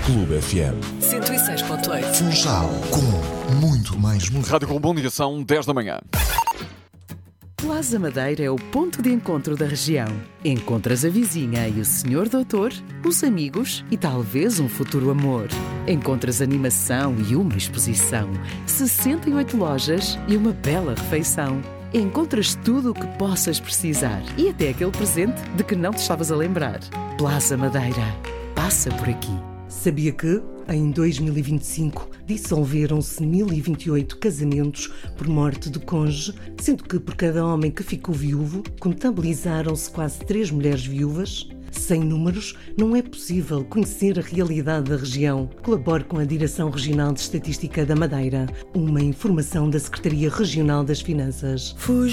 Clube FM. 106.8. Funchal, com muito mais música. Rádio com Bom Dia, são 10 da manhã. Plaza Madeira é o ponto de encontro da região. Encontras a vizinha e o senhor doutor, os amigos e talvez um futuro amor. Encontras animação e uma exposição, 68 lojas e uma bela refeição. Encontras tudo o que possas precisar e até aquele presente de que não te estavas a lembrar. Plaza Madeira. Passa por aqui. Sabia que, em 2025, dissolveram-se 1028 casamentos por morte de cônjuge, sendo que por cada homem que ficou viúvo, contabilizaram-se quase 3 mulheres viúvas? Sem números, não é possível conhecer a realidade da região. Colabore com a Direção Regional de Estatística da Madeira. Uma informação da Secretaria Regional das Finanças.